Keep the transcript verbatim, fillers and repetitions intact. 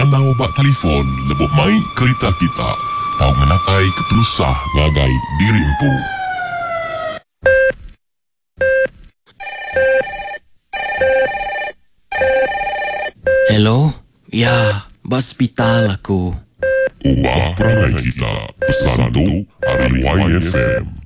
nanau bak telefon lebih mai kereta kita. Tahu menakai kepelusah ngagai dirimpu. Hello? Ya, hospital aku. Ubah perangai kita. Pesan tu hari Y F M.